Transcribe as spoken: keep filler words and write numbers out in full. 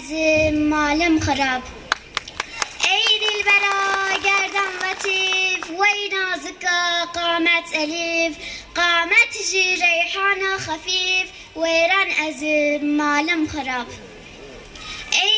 مالم خراب. ای دلبرا گردن لطیف وی نازکا قامت الیف، قامت جی ریحان خفیف ویران از مالم خراب.